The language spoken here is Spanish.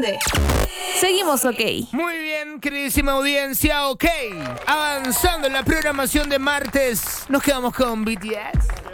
12. Seguimos ok. Muy bien, queridísima audiencia, ok. Avanzando en la programación de martes, nos quedamos con BTS.